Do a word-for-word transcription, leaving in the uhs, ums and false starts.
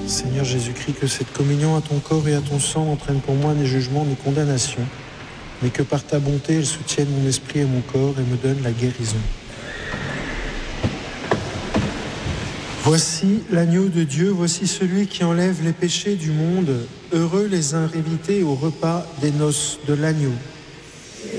Seigneur Jésus-Christ, que cette communion à ton corps et à ton sang n'entraîne pour moi ni jugement ni condamnation, mais que par ta bonté, elle soutienne mon esprit et mon corps et me donne la guérison. Voici l'agneau de Dieu, voici celui qui enlève les péchés du monde. Heureux les invités au repas des noces de l'agneau.